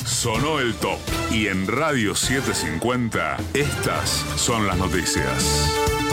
Sonó el top. Y en Radio 750, estas son las noticias.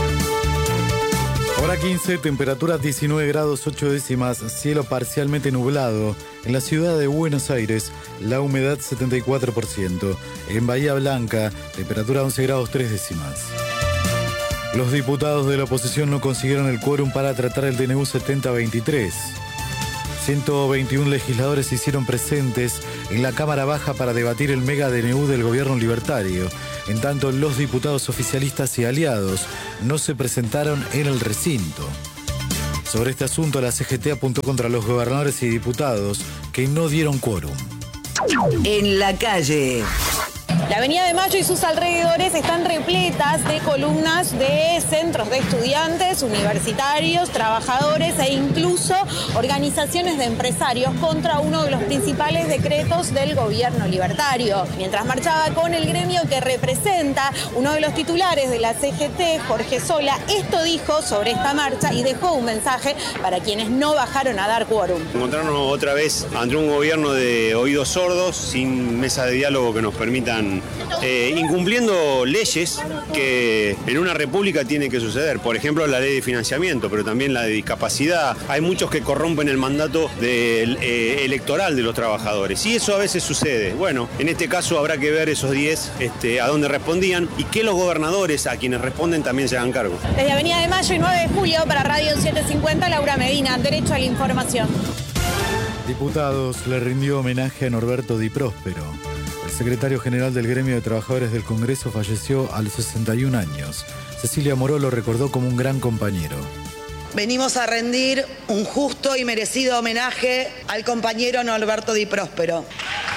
Hora 15, temperatura 19 grados 8 décimas, cielo parcialmente nublado. En la ciudad de Buenos Aires, la humedad 74%. En Bahía Blanca, temperatura 11 grados 3 décimas. Los diputados de la oposición no consiguieron el quórum para tratar el DNU 7023. 121 legisladores se hicieron presentes en la Cámara Baja para debatir el mega DNU del gobierno libertario. En tanto, los diputados oficialistas y aliados no se presentaron en el recinto. Sobre este asunto, la CGT apuntó contra los gobernadores y diputados que no dieron quórum. En la calle. La Avenida de Mayo y sus alrededores están repletas de columnas de centros de estudiantes, universitarios, trabajadores e incluso organizaciones de empresarios contra uno de los principales decretos del gobierno libertario. Mientras marchaba con el gremio que representa uno de los titulares de la CGT, Jorge Sola, esto dijo sobre esta marcha y dejó un mensaje para quienes no bajaron a dar quórum. Encontrarnos otra vez ante un gobierno de oídos sordos, sin mesa de diálogo que nos permitan incumpliendo leyes que en una república tienen que suceder. Por ejemplo, la ley de financiamiento, pero también la de discapacidad. Hay muchos que corrompen el mandato electoral de los trabajadores y eso a veces sucede. Bueno, en este caso habrá que ver esos 10 a dónde respondían y que los gobernadores a quienes responden también se hagan cargo. Desde Avenida de Mayo y 9 de Julio para Radio 750, Laura Medina, Derecho a la Información. Diputados le rindió homenaje a Norberto Di Próspero. El secretario general del Gremio de Trabajadores del Congreso falleció a los 61 años. Cecilia Moró lo recordó como un gran compañero. Venimos a rendir un justo y merecido homenaje al compañero Norberto Di Próspero.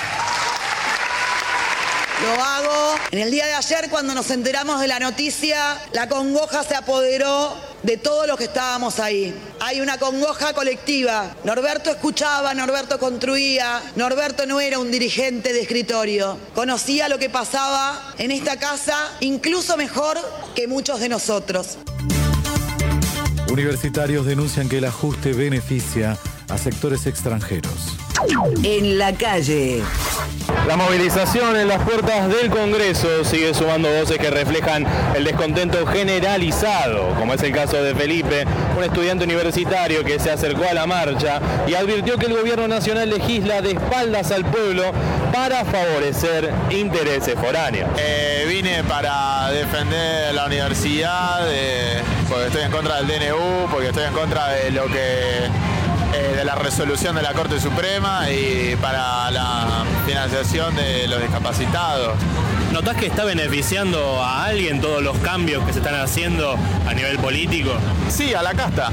Lo hago en el día de ayer cuando nos enteramos de la noticia, la congoja se apoderó de todos los que estábamos ahí. Hay una congoja colectiva. Norberto escuchaba, Norberto construía, Norberto no era un dirigente de escritorio. Conocía lo que pasaba en esta casa, incluso mejor que muchos de nosotros. Universitarios denuncian que el ajuste beneficia a sectores extranjeros. En la calle. La movilización en las puertas del Congreso sigue sumando voces que reflejan el descontento generalizado, como es el caso de Felipe, un estudiante universitario que se acercó a la marcha y advirtió que el gobierno nacional legisla de espaldas al pueblo para favorecer intereses foráneos. Vine para defender la universidad, porque estoy en contra del DNU, porque estoy en contra de lo que... de la resolución de la Corte Suprema y para la financiación de los discapacitados. ¿Notás que está beneficiando a alguien todos los cambios que se están haciendo a nivel político? Sí, a la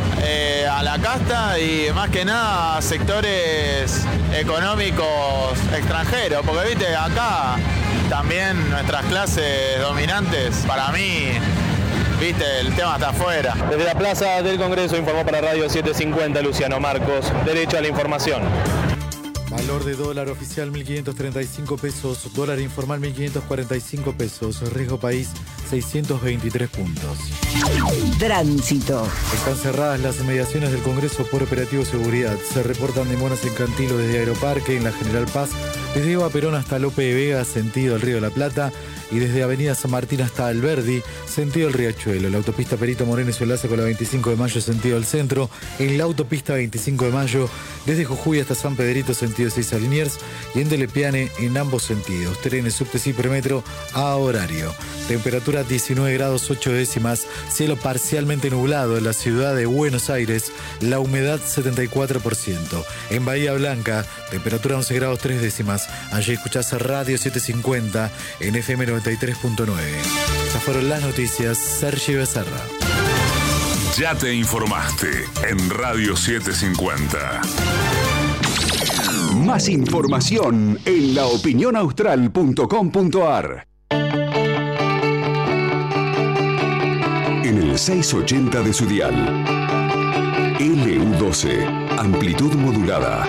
casta y más que nada a sectores económicos extranjeros, porque viste, acá también nuestras clases dominantes, para mí, viste, el tema está afuera. Desde la Plaza del Congreso informó para Radio 750 Luciano Marcos, Derecho a la Información. Valor de dólar oficial 1.535 pesos, dólar informal 1.545 pesos, riesgo país 623 puntos. Tránsito. Están cerradas las inmediaciones del Congreso por operativo seguridad. Se reportan demoras en Cantilo desde Aeroparque, en la General Paz, desde Eva Perón hasta Lope de Vega, sentido el Río de la Plata, y desde Avenida San Martín hasta Alberdi, sentido el Riachuelo. La autopista Perito Moreno y su enlace con la 25 de Mayo, sentido al centro. En la autopista 25 de Mayo, desde Jujuy hasta San Pedrito, sentido 6 a Liniers. Y en Delepiane, en ambos sentidos. Trenes, subtes y premetro a horario. Temperatura 19 grados 8 décimas. Cielo parcialmente nublado en la ciudad de Buenos Aires. La humedad 74%. En Bahía Blanca, temperatura 11 grados 3 décimas. Allí escuchás Radio 750 en FM 93.9. Estas fueron las noticias. Sergio Becerra. Ya te informaste en Radio 750. Más información en laopinionaustral.com.ar. En el 680 de su dial. LU12, amplitud modulada.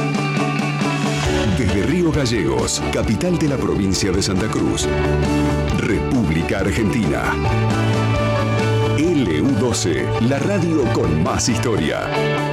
Desde Río Gallegos, capital de la provincia de Santa Cruz, República Argentina. LU12, la radio con más historia.